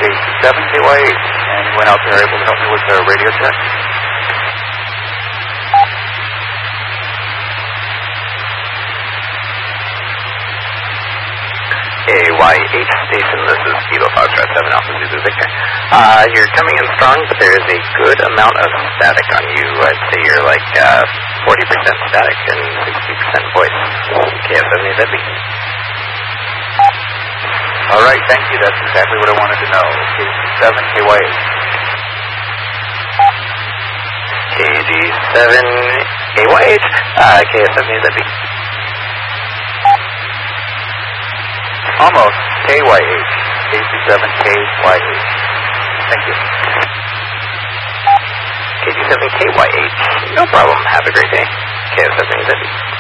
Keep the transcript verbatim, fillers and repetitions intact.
seven K Y H. Anyone out there able to help me with the radio check? K Y H station, this is Kilo Foxtrot seven Alpha Zulu Victor. Uh, you're coming in strong, but there is a good amount of static on you. I'd say you're like uh, forty percent static and sixty percent voice. K F seventy, that'd be. All right, thank you. That's exactly what I wanted to know. K seven K Y H. K G seven K Y H, uh, K F seventy, that'd be. Almost. K Y H. K G seven K Y H. Thank you. K G seven K Y H. No problem. Have a great day. K F seventy, that'd be.